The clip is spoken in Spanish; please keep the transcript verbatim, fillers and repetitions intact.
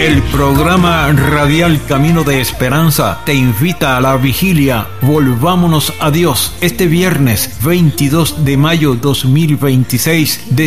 El programa radial Camino de Esperanza te invita a la vigilia Volvámonos a Dios este viernes veintidós de mayo dos mil veintiséis de